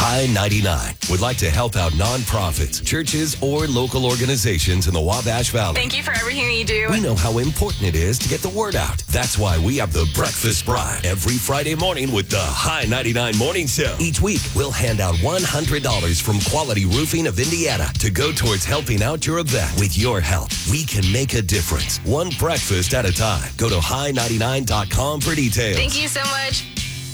High 99 would like to help out nonprofits, churches, or local organizations in the Wabash Valley. Thank you for everything you do. We know how important it is to get the word out. That's why we have the Breakfast Bride every Friday morning with the High 99 Morning Show. Each week, we'll hand out $100 from Quality Roofing of Indiana to go towards helping out your event. With your help, we can make a difference. One breakfast at a time. Go to high99.com for details. Thank you so much.